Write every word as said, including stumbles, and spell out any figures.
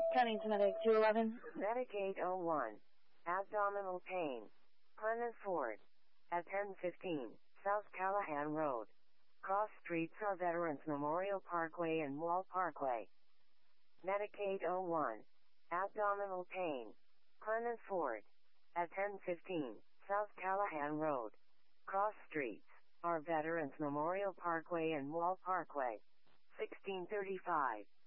Connington Medic two eleven. Medic eight oh one. Abdominal pain. Clement Ford. At ten fifteen, South Callahan Road. Cross streets are Veterans Memorial Parkway and Wall Parkway. Medic eight oh one. Abdominal pain. Clement Ford. At ten fifteen, South Callahan Road. Cross streets are Veterans Memorial Parkway and Wall Parkway. sixteen thirty-five.